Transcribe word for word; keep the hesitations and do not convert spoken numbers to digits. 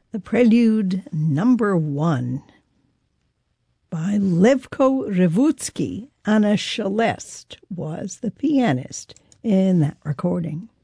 The Prelude Number One by Levko Revutsky. Anna Shelest was the pianist in that recording.